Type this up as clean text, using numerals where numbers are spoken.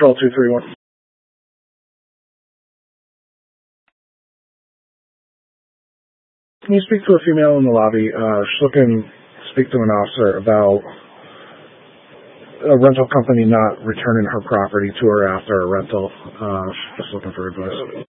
Control 231. Can you speak to a female in the lobby? She's looking to speak to an officer about a rental company not returning her property to her after a rental. Just looking for advice.